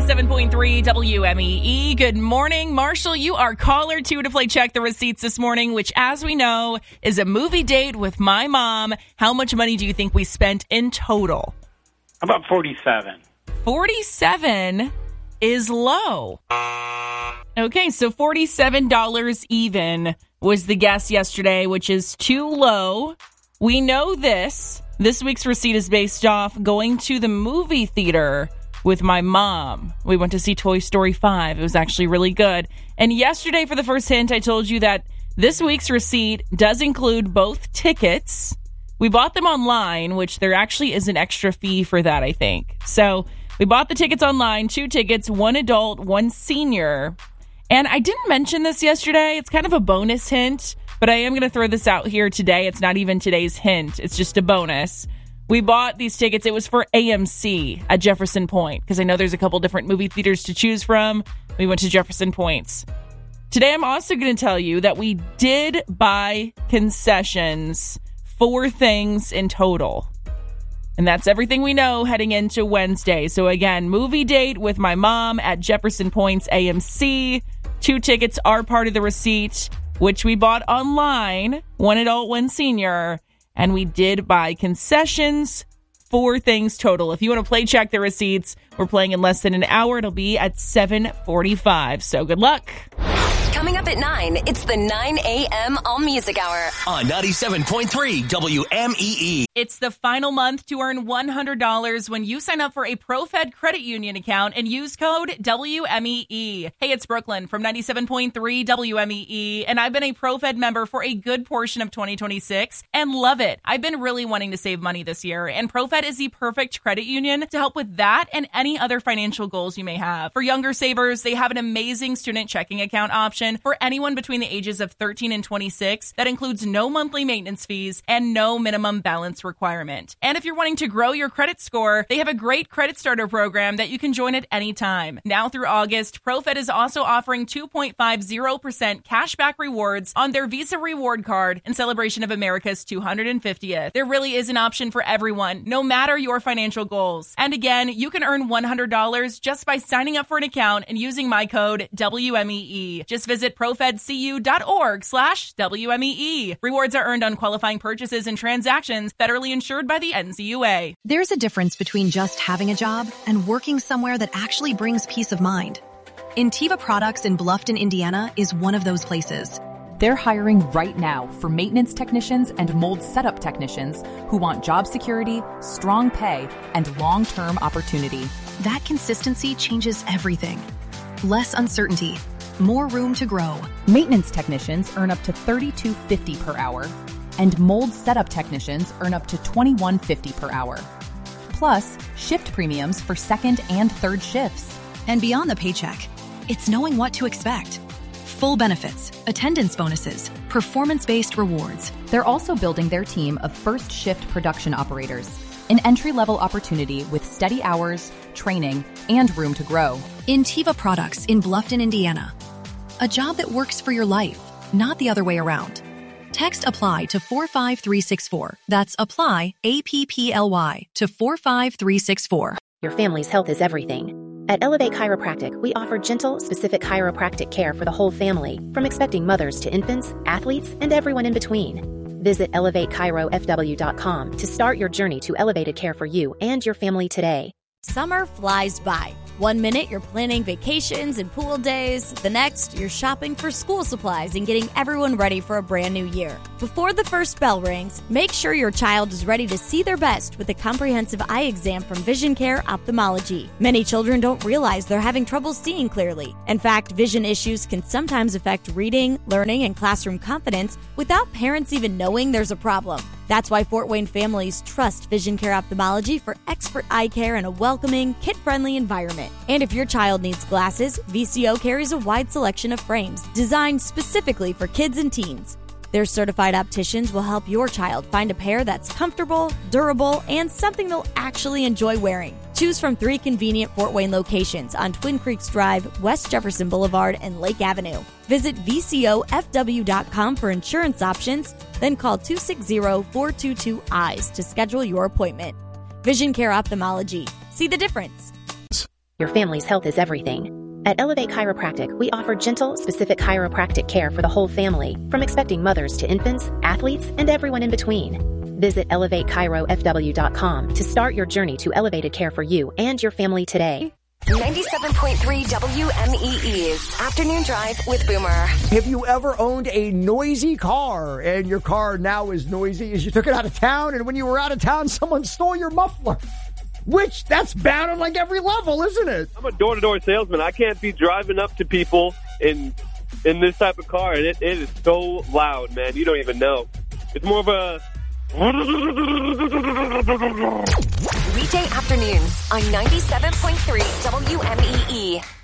97.3 WMEE. Good morning. Marshall, you are caller 2 to play Check the Receipts this morning, which, as we know, is a movie date with my mom. How much money do you think we spent in total? About 47. 47 is low. Okay, so $47 even was the guess yesterday, which is too low. We know this. This week's receipt is based off going to the movie theater with my mom. We went to see Toy Story 5. It was actually really good. And yesterday, for the first hint, I told you that this week's receipt does include both tickets. We bought them online, which there actually is an extra fee for that, I think. So we bought the tickets online, 2 tickets, 1 adult, 1 senior. And I didn't mention this yesterday. It's kind of a bonus hint, but I am going to throw this out here today. It's not even today's hint. It's just a bonus. We bought these tickets. It was for AMC at Jefferson Point, because I know there's a couple different movie theaters to choose from. We went to Jefferson Points. Today, I'm also going to tell you that we did buy concessions, 4 things in total. And that's everything we know heading into Wednesday. So again, movie date with my mom at Jefferson Points AMC. 2 tickets are part of the receipt, which we bought online, 1 adult, 1 senior. And we did buy concessions, 4 things total. If you want to play Check the Receipts, we're playing in less than an hour. It'll be at 7:45. So good luck. Coming up at 9, it's the 9 a.m. All Music Hour. On 97.3 WMEE. It's the final month to earn $100 when you sign up for a ProFed credit union account and use code WMEE. Hey, it's Brooklyn from 97.3 WMEE, and I've been a ProFed member for a good portion of 2026 and love it. I've been really wanting to save money this year, and ProFed is the perfect credit union to help with that and any other financial goals you may have. For younger savers, they have an amazing student checking account option for anyone between the ages of 13 and 26 that includes no monthly maintenance fees and no minimum balance requirement. And if you're wanting to grow your credit score, they have a great credit starter program that you can join at any time. Now through August, ProFed is also offering 2.50% cashback rewards on their Visa Reward Card in celebration of America's 250th. There really is an option for everyone, no matter your financial goals. And again, you can earn $100 just by signing up for an account and using my code WMEE. Just visit profedcu.org/WMEE. Rewards are earned on qualifying purchases and transactions federally insured by the NCUA. There's a difference between just having a job and working somewhere that actually brings peace of mind. Intiva Products in Bluffton, Indiana is one of those places. They're hiring right now for maintenance technicians and mold setup technicians who want job security, strong pay, and long-term opportunity. That consistency changes everything. Less uncertainty, more room to grow. Maintenance technicians earn up to $32.50 per hour, and mold setup technicians earn up to $21.50 per hour. Plus, shift premiums for second and third shifts. And beyond the paycheck, it's knowing what to expect. Full benefits, attendance bonuses, performance-based rewards. They're also building their team of first shift production operators, an entry-level opportunity with steady hours, training, and room to grow. Intiva Products in Bluffton, Indiana. A job that works for your life, not the other way around. Text APPLY to 45364. That's APPLY, APPLY, to 45364. Your family's health is everything. At Elevate Chiropractic, we offer gentle, specific chiropractic care for the whole family, from expecting mothers to infants, athletes, and everyone in between. Visit ElevateChiroFW.com to start your journey to elevated care for you and your family today. Summer flies by. 1 minute you're planning vacations and pool days. The next, you're shopping for school supplies and getting everyone ready for a brand new year. Before the first bell rings, make sure your child is ready to see their best with a comprehensive eye exam from Vision Care Ophthalmology. Many children don't realize they're having trouble seeing clearly. In fact, vision issues can sometimes affect reading, learning, and classroom confidence without parents even knowing there's a problem. That's why Fort Wayne families trust Vision Care Ophthalmology for expert eye care in a welcoming, kid-friendly environment. And if your child needs glasses, VCO carries a wide selection of frames designed specifically for kids and teens. Their certified opticians will help your child find a pair that's comfortable, durable, and something they'll actually enjoy wearing. Choose from 3 convenient Fort Wayne locations on Twin Creeks Drive, West Jefferson Boulevard, and Lake Avenue. Visit VCOFW.com for insurance options, then call 260-422-EYES to schedule your appointment. Vision Care Ophthalmology. See the difference. Your family's health is everything. At Elevate Chiropractic, we offer gentle, specific chiropractic care for the whole family, from expecting mothers to infants, athletes, and everyone in between. Visit ElevateChiroFW.com to start your journey to elevated care for you and your family today. 97.3 WMEE's Afternoon Drive with Boomer. Have you ever owned a noisy car and your car now is noisy as you took it out of town, and when you were out of town, someone stole your muffler? Which, that's bad on like every level, isn't it? I'm a door-to-door salesman. I can't be driving up to people in this type of car, and it is so loud, man. You don't even know. It's more of a... Weekday afternoons on 97.3 WMEE.